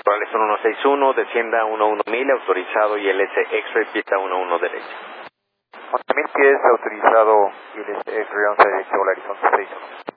Horizon 161, descienda 11.000, autorizado ILS X-Ray, pista 11 derecha. 11.000 pies, autorizado ILS X-Ray 11 derecha, Horizon 61.